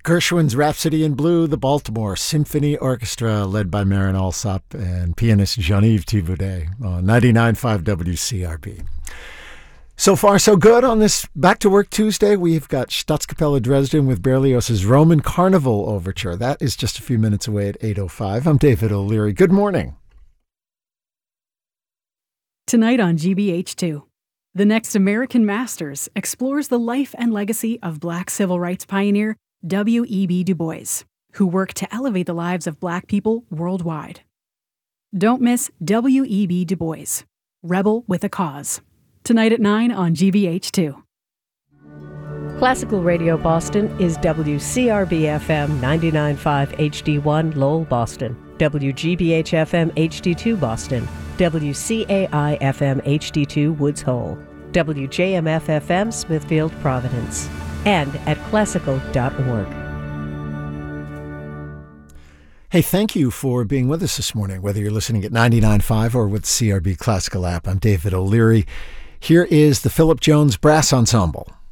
Gershwin's Rhapsody in Blue, the Baltimore Symphony Orchestra, led by Marin Alsop and pianist Jean-Yves Thibaudet on 99.5 WCRB. So far, so good on this Back to Work Tuesday. We've got Staatskapelle Dresden with Berlioz's Roman Carnival Overture. That is just a few minutes away at 8:05. I'm David O'Leary. Good morning. Tonight on GBH2, The Next American Masters explores the life and legacy of Black civil rights pioneer W.E.B. Du Bois, who worked to elevate the lives of Black people worldwide. Don't miss W.E.B. Du Bois, Rebel with a Cause. Tonight at 9 on GBH2. Classical Radio Boston is WCRB-FM 99.5 HD1 Lowell, Boston, WGBH-FM HD2 Boston, WCAI-FM HD2 Woods Hole, WJMF-FM Smithfield, Providence, and at classical.org. Hey, thank you for being with us this morning, whether you're listening at 99.5 or with the CRB Classical app. I'm David O'Leary. Here is the Philip Jones Brass Ensemble.